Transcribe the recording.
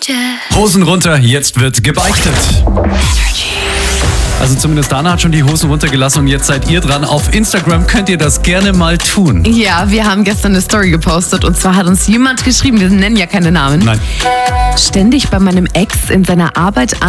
Hosen runter, jetzt wird gebeichtet. Also zumindest Dana hat schon die Hosen runtergelassen und jetzt seid ihr dran. Auf Instagram könnt ihr das gerne mal tun. Ja, wir haben gestern eine Story gepostet und zwar hat uns jemand geschrieben, wir nennen ja keine Namen. Nein. Ständig bei meinem Ex in seiner Arbeit